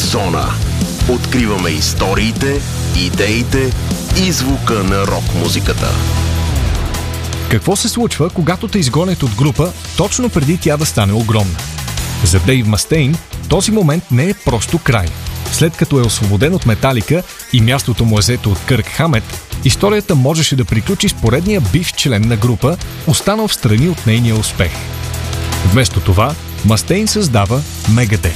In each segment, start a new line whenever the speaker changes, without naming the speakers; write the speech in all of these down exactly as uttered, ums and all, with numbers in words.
Зона. Откриваме историите, идеите и звука на рок-музиката.
Какво се случва, когато те изгонят от група, точно преди тя да стане огромна? За Дейв Мъстейн този момент не е просто край. След като е освободен от Металика и мястото му е взето от Кърк Хамет, историята можеше да приключи с поредния бивш член на група, останал в страни от нейния успех. Вместо това, Мъстейн създава Мегадет.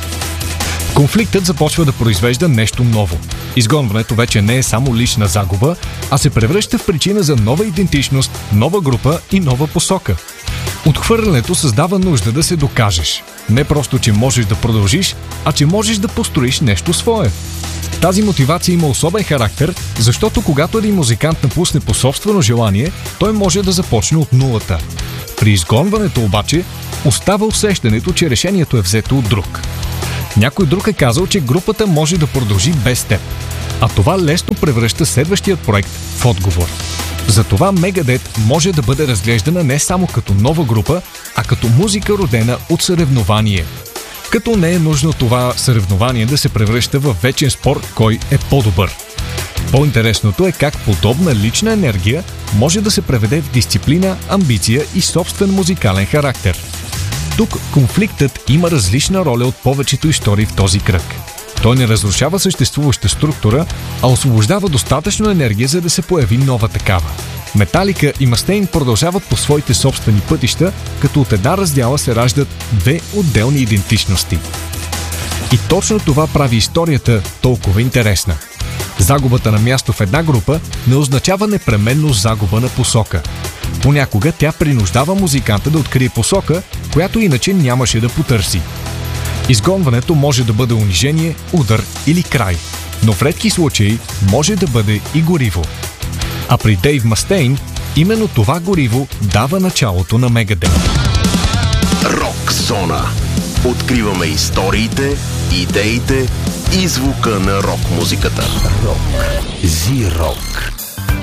Конфликтът започва да произвежда нещо ново. Изгонването вече не е само лична загуба, а се превръща в причина за нова идентичност, нова група и нова посока. Отхвърлянето създава нужда да се докажеш. Не просто, че можеш да продължиш, а че можеш да построиш нещо свое. Тази мотивация има особен характер, защото когато един музикант напусне по собствено желание, той може да започне от нулата. При изгонването обаче остава усещането, че решението е взето от друг. Някой друг е казал, че групата може да продължи без теб, а това лесно превръща следващият проект в отговор. Затова Мегадет може да бъде разглеждана не само като нова група, а като музика родена от съревнование. Като не е нужно това съревнование да се превръща в вечен спор кой е по-добър. По-интересното е как подобна лична енергия може да се преведе в дисциплина, амбиция и собствен музикален характер. Тук конфликтът има различна роля от повечето истории в този кръг. Той не разрушава съществуваща структура, а освобождава достатъчно енергия, за да се появи нова такава. Металика и Мъстейн продължават по своите собствени пътища, като от една раздяла се раждат две отделни идентичности. И точно това прави историята толкова интересна. Загубата на място в една група не означава непременно загуба на посока. Понякога тя принуждава музиканта да открие посока, която иначе нямаше да потърси. Изгонването може да бъде унижение, удар или край, но в редки случаи може да бъде и гориво. А при Дейв Мъстейн именно това гориво дава началото на Мегадет.
Рок зона. Откриваме историите, идеите и звука на рок-музиката. Рок. Зи-рок.